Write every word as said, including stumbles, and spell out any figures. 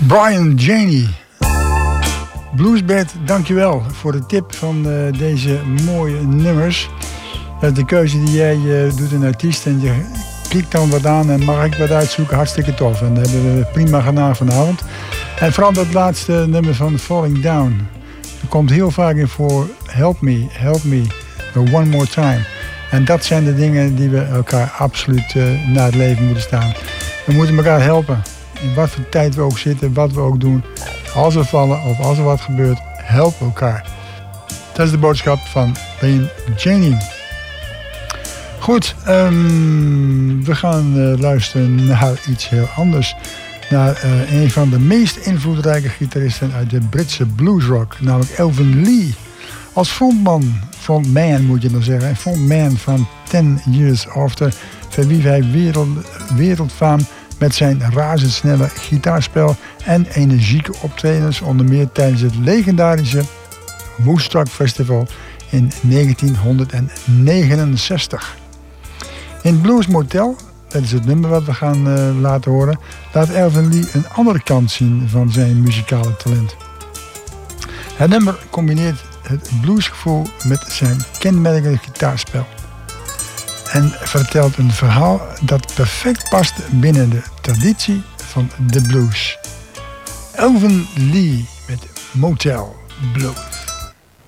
Brian Janey. Bluesbed, dankjewel voor de tip van uh, deze mooie nummers. Dat is de keuze die jij uh, doet, een artiest, en je klikt dan wat aan en mag ik wat uitzoeken, hartstikke tof. En dat hebben we prima gedaan vanavond. En vooral dat laatste nummer van Falling Down. Er komt heel vaak in voor Help Me, Help Me, One More Time. En dat zijn de dingen die we elkaar absoluut uh, naar het leven moeten staan. We moeten elkaar helpen. In wat voor tijd we ook zitten, wat we ook doen. Als we vallen of als er wat gebeurt, help elkaar. Dat is de boodschap van Brian Janey. Goed, um, we gaan uh, luisteren naar iets heel anders. Naar uh, een van de meest invloedrijke gitaristen uit de Britse bluesrock, namelijk Elvin Lee. Als frontman, frontman moet je dan zeggen, frontman van Ten Years After, verwierf hij wereld, wereldfaam met zijn razendsnelle gitaarspel en energieke optredens, onder meer tijdens het legendarische Woodstock Festival in negentienhonderdnegenenzestig. In Blues Motel, dat is het nummer wat we gaan uh, laten horen, laat Elvin Lee een andere kant zien van zijn muzikale talent. Het nummer combineert het bluesgevoel met zijn kenmerkende gitaarspel en vertelt een verhaal dat perfect past binnen de traditie van de blues. Elvin Lee met Motel Blues.